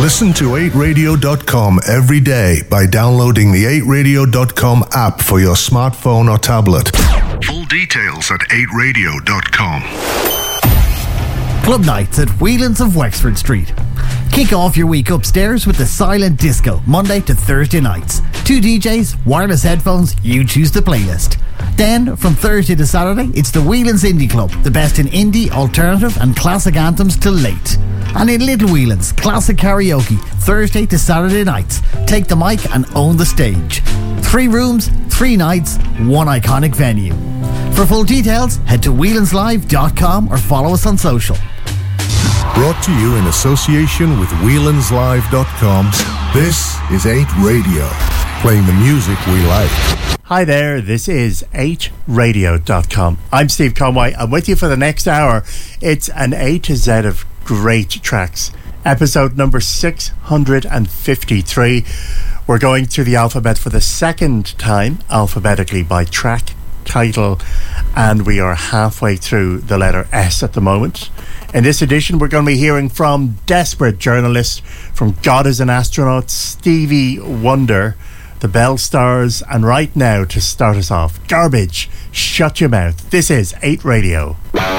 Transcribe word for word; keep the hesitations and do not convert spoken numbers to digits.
Listen to eight radio dot com every day by downloading the eight radio dot com app for your smartphone or tablet. Full details at eight radio dot com. Club nights at Whelan's of Wexford Street. Kick off your week upstairs with the Silent Disco, Monday to Thursday nights. Two D Js, wireless headphones, you choose the playlist. Then, from Thursday to Saturday, it's the Whelan's Indie Club, the best in indie, alternative and classic anthems till late. And in Little Whelan's, classic karaoke, Thursday to Saturday nights. Take the mic and own the stage. Three rooms, three nights, one iconic venue. For full details, head to whelans live dot com or follow us on social. Brought to you in association with whelans live dot com, this is eight radio, playing the music we like. Hi there, this is eight radio dot com. I'm Steve Conway. I'm with you for the next hour. It's an A to Z of great tracks. Episode number six hundred fifty-three. We're going through the alphabet for the second time, alphabetically by track, title, and we are halfway through the letter S at the moment. In this edition, we're going to be hearing from Desperate Journalist, from God is an Astronaut, Stevie Wonder, the Bell Stars, and right now, to start us off, Garbage, Shut Your Mouth. This is eight Radio.